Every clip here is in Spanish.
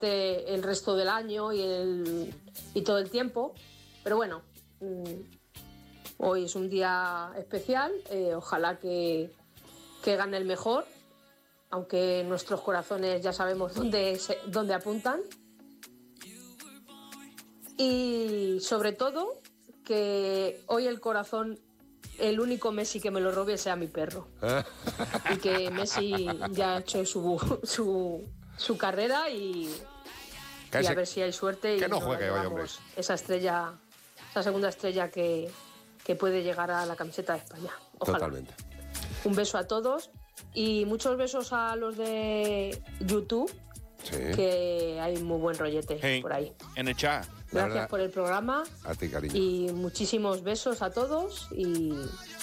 el resto del año y todo el tiempo. Pero bueno, hoy es un día especial, ojalá que gane el mejor, aunque nuestros corazones ya sabemos dónde apuntan. Y sobre todo, que hoy el corazón, el único Messi que me lo robe sea mi perro. Y que Messi ya ha hecho su carrera y a ver si hay suerte que y no juegue hoy, hombre. Esa segunda estrella que puede llegar a la camiseta de España. Ojalá. Totalmente. Un beso a todos y muchos besos a los de YouTube, que hay muy buen rollete por ahí. En el chat. Gracias por el programa. A ti, cariño. Y muchísimos besos a todos y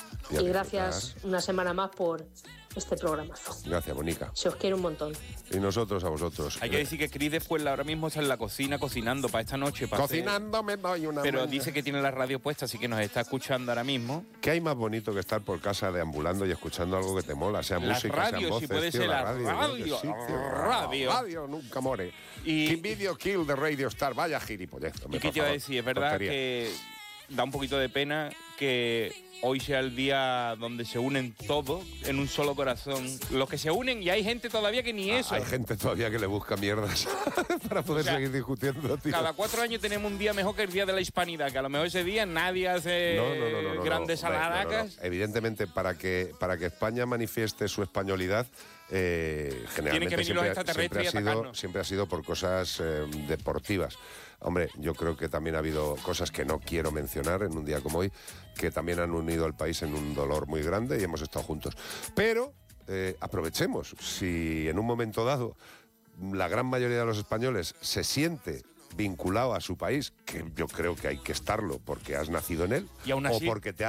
gracias una semana más por este programazo. Gracias, Mónica. Se os quiere un montón. Y nosotros a vosotros. Hay que decir que Cris después ahora mismo está en la cocina cocinando para esta noche. Cocinando me doy una Pero mano. dice que tiene la radio puesta, así que nos está escuchando ahora mismo. ¿Qué hay más bonito que estar por casa deambulando y escuchando algo que te mola? Sea La música, radio, sean voces, si puede tío, ser la radio. radio, radio. Radio nunca more. Y Video Kill de Radio Star. Vaya gilipollez. ¿Y qué te iba a decir? Es verdad que da un poquito de pena que hoy sea el día donde se unen todos en un solo corazón. Los que se unen, y hay gente todavía que ni eso. Hay gente todavía que le busca mierdas para poder seguir discutiendo, tío. Cada 4 años tenemos un día mejor que el Día de la Hispanidad, que a lo mejor ese día nadie hace grandes alaracas. No. Evidentemente, para que España manifieste su españolidad, generalmente que venir los extraterrestres y atacarnos. Siempre ha sido por cosas deportivas. Hombre, yo creo que también ha habido cosas que no quiero mencionar en un día como hoy, que también han unido al país en un dolor muy grande y hemos estado juntos. Pero aprovechemos, si en un momento dado la gran mayoría de los españoles se siente vinculado a su país, que yo creo que hay que estarlo porque has nacido en él, y aún así, o porque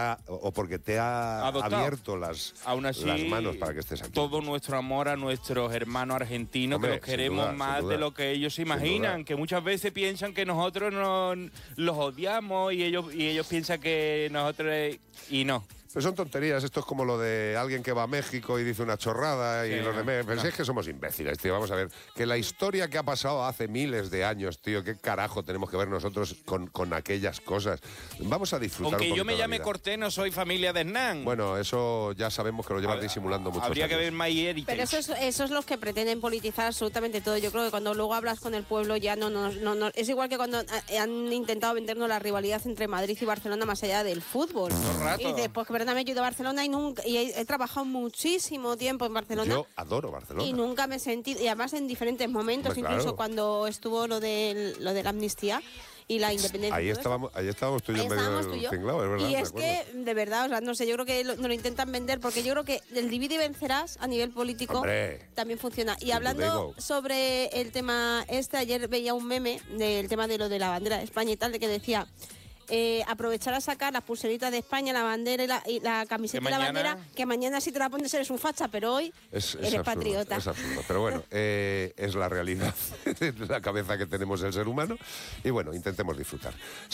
te ha abierto las manos para que estés aquí. Todo nuestro amor a nuestros hermanos argentinos, hombre, que los queremos más de lo que ellos se imaginan, que muchas veces piensan que nosotros los odiamos y ellos piensan que nosotros... y no. Pero son tonterías, esto es como lo de alguien que va a México y dice una chorrada y los demás. Pero es que somos imbéciles, tío. Vamos a ver, que la historia que ha pasado hace miles de años, tío, ¿qué carajo tenemos que ver nosotros con aquellas cosas? Vamos a disfrutar. Aunque yo me llame Cortés, no soy familia de Hernán. Bueno, eso ya sabemos que lo llevas disimulando mucho. Habría que ver Mayer y Pero eso es los que pretenden politizar absolutamente todo. Yo creo que cuando luego hablas con el pueblo ya no. Es igual que cuando han intentado vendernos la rivalidad entre Madrid y Barcelona más allá del fútbol. Y dices, pues que me he ido a Barcelona y he trabajado muchísimo tiempo en Barcelona. Yo adoro Barcelona. Y nunca me he sentido, y además en diferentes momentos, incluso cuando estuvo lo de la amnistía y la independencia. Ahí estábamos tú y yo medio cinglado, es verdad. Y es que, de verdad, o sea, no sé, yo creo que nos lo intentan vender porque yo creo que el divide y vencerás a nivel político también funciona. Y hablando sobre el tema ayer veía un meme del tema de lo de la bandera de España y tal, de que decía... aprovechar a sacar las pulseritas de España, la bandera y la camiseta de la bandera, que mañana si te la pones eres un facha, pero hoy eres absurdo, patriota. Es absurdo, pero bueno, es la realidad de la cabeza que tenemos el ser humano y bueno, intentemos disfrutar.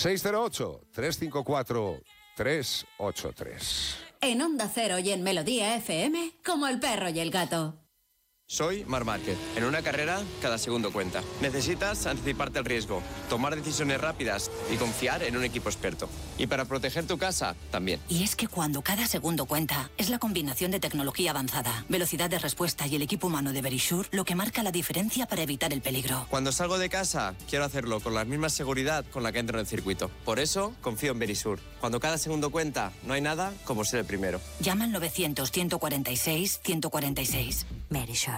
608-354-383. En Onda Cero y en Melodía FM, como el perro y el gato. Soy Marc Márquez. En una carrera, cada segundo cuenta. Necesitas anticiparte al riesgo, tomar decisiones rápidas y confiar en un equipo experto. Y para proteger tu casa, también. Y es que cuando cada segundo cuenta, es la combinación de tecnología avanzada, velocidad de respuesta y el equipo humano de Verisure lo que marca la diferencia para evitar el peligro. Cuando salgo de casa, quiero hacerlo con la misma seguridad con la que entro en el circuito. Por eso, confío en Verisure. Cuando cada segundo cuenta, no hay nada como ser el primero. Llama al 900-146-146. Verisure.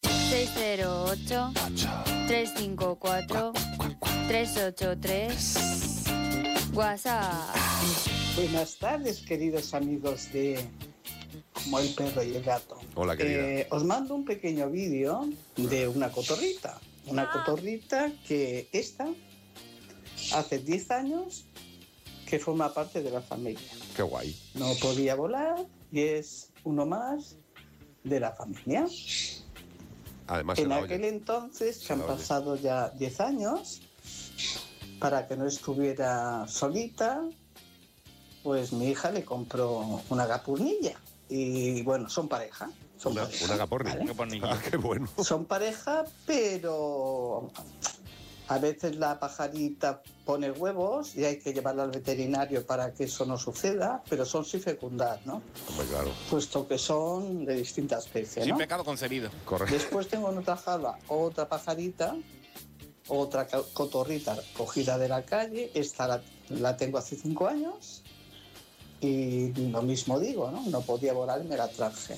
608-354-383. WhatsApp. Buenas tardes, queridos amigos de Como el perro y el gato. Hola, querida. Os mando un pequeño vídeo de una cotorrita. Una cotorrita que hace 10 años que forma parte de la familia. Qué guay. No podía volar y es uno más de la familia. Además, en aquel entonces, que han pasado ya 10 años, para que no estuviera solita, pues mi hija le compró una gapurnilla. Y bueno, son pareja. Una agaporni. ¿vale? Ah, qué bueno. Son pareja, pero a veces la pajarita pone huevos y hay que llevarla al veterinario para que eso no suceda, pero son sin fecundar, ¿no? Hombre, claro. Puesto que son de distintas especies, Sin ¿no? pecado concebido. Correcto. Después tengo en otra jaula otra pajarita, otra cotorrita cogida de la calle. Esta la tengo hace 5 años y lo mismo digo, ¿no? No podía volar y me la traje.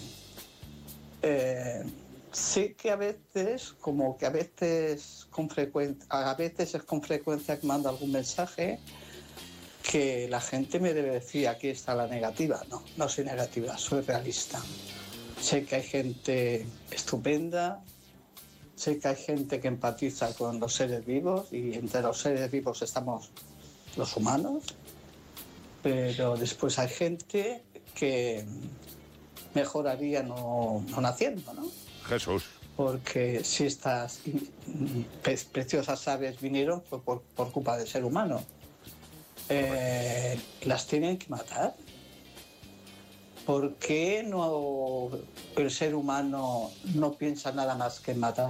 Sé que a veces es con frecuencia que mando algún mensaje que la gente me debe decir, aquí está la negativa. No soy negativa, soy realista. Sé que hay gente estupenda, sé que hay gente que empatiza con los seres vivos y entre los seres vivos estamos los humanos, pero después hay gente que mejoraría no naciendo, ¿no? Jesús. Porque si estas preciosas aves vinieron fue por culpa del ser humano. Las tienen que matar. ¿Por qué el ser humano no piensa nada más que en matar?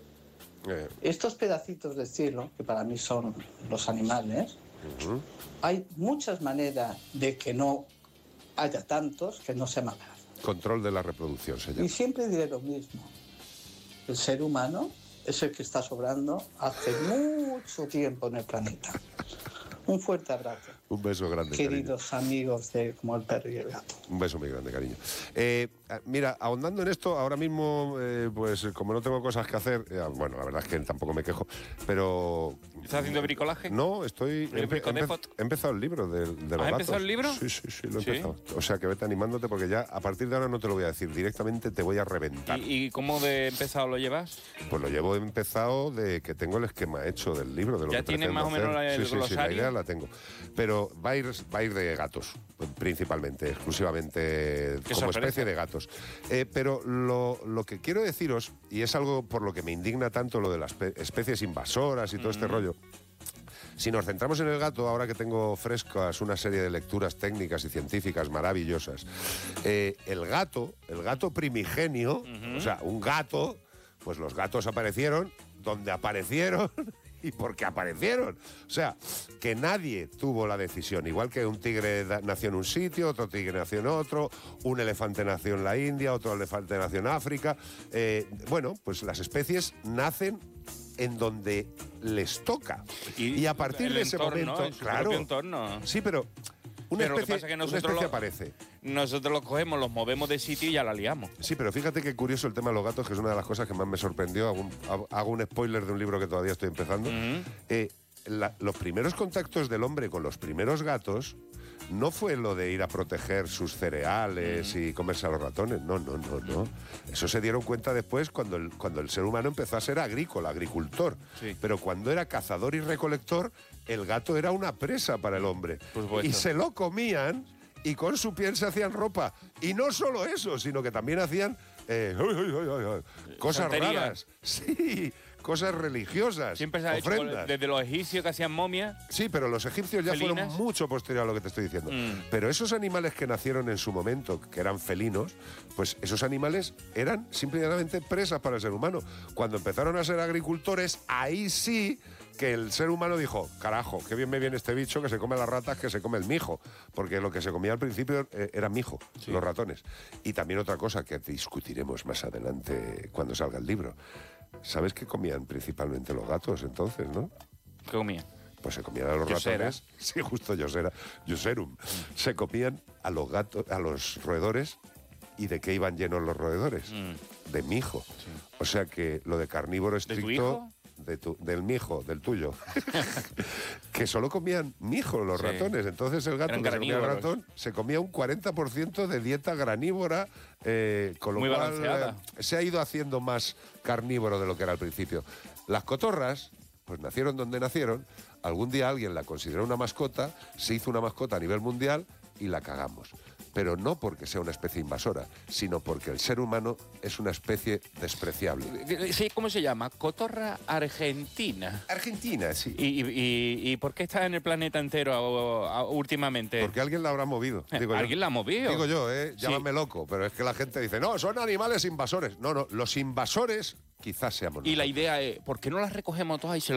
Estos pedacitos de cielo, que para mí son los animales, hay muchas maneras de que no haya tantos que no se matar. Control de la reproducción se llama. Y siempre diré lo mismo. El ser humano es el que está sobrando hace mucho tiempo en el planeta. Un fuerte abrazo. Un beso grande, queridos cariño. Amigos de Como el Perro y el Gato. Un beso muy grande, cariño. Mira, ahondando en esto, ahora mismo, pues como no tengo cosas que hacer, bueno, la verdad es que tampoco me quejo, pero... ¿Estás haciendo bricolaje? No, he empezado el libro de los gatos. ¿Has empezado el libro? Sí, lo he empezado. O sea, que vete animándote porque ya a partir de ahora no te lo voy a decir, directamente te voy a reventar. ¿Y cómo de empezado lo llevas? Pues lo llevo empezado de que tengo el esquema hecho del libro, de lo ¿Ya que tienes más o menos el glosario? Sí, la idea la tengo. Pero va a ir de gatos, principalmente, exclusivamente como especie de gatos. Pero lo que quiero deciros, y es algo por lo que me indigna tanto lo de las especies invasoras y todo este rollo, si nos centramos en el gato, ahora que tengo frescas una serie de lecturas técnicas y científicas maravillosas, el gato primigenio, o sea, un gato, pues los gatos aparecieron donde aparecieron y porque aparecieron. O sea, que nadie tuvo la decisión. Igual que un tigre nació en un sitio, otro tigre nació en otro, un elefante nació en la India, otro elefante nació en África. Bueno, pues las especies nacen en donde les toca. Y a partir de ese momento... En su propio entorno. Sí, pero... Una especie aparece. Nosotros los cogemos, los movemos de sitio y ya la liamos. Sí, pero fíjate qué curioso el tema de los gatos, que es una de las cosas que más me sorprendió. Hago un spoiler de un libro que todavía estoy empezando. Los primeros contactos del hombre con los primeros gatos no fue lo de ir a proteger sus cereales y comerse a los ratones. No. Eso se dieron cuenta después cuando el ser humano empezó a ser agricultor. Sí. Pero cuando era cazador y recolector, el gato era una presa para el hombre. Y se lo comían y con su piel se hacían ropa. Y no solo eso, sino que también hacían cosas raras. Sí, cosas religiosas. Siempre se ha hecho desde los egipcios que hacían momias. Sí, pero los egipcios ya fueron mucho posterior a lo que te estoy diciendo. Pero esos animales que nacieron en su momento, que eran felinos, pues esos animales eran simplemente presas para el ser humano. Cuando empezaron a ser agricultores, ahí sí que el ser humano dijo, carajo, qué bien me viene este bicho que se come las ratas, que se come el mijo. Porque lo que se comía al principio era mijo, los ratones. Y también otra cosa que discutiremos más adelante cuando salga el libro. ¿Sabes qué comían principalmente los gatos entonces, no? ¿Qué comían? Pues se comían a los ratones. Sí, justo Yoserum. Se comían a los gatos, a los roedores. ¿Y de qué iban llenos los roedores? De mijo. Sí. O sea que lo de carnívoro estricto... ¿De tu hijo? Del mijo, del tuyo. Que solo comían mijo los ratones. Entonces el gato que se comía el ratón se comía un 40% de dieta granívora, con lo muy cual balanceada. Se ha ido haciendo más carnívoro de lo que era al principio. Las cotorras, pues nacieron donde nacieron. Algún día alguien la consideró una mascota, se hizo una mascota a nivel mundial y la cagamos. pero no porque sea una especie invasora, sino porque el ser humano es una especie despreciable. Sí, ¿cómo se llama? Cotorra argentina. Argentina, sí. ¿Y por qué está en el planeta entero últimamente? Porque alguien la habrá movido. Digo ¿Alguien yo. la ha movido? Digo yo, llámame loco, pero es que la gente dice, no, son animales invasores. No, los invasores quizás seamos nosotros. Y la idea es, ¿por qué no las recogemos todas y se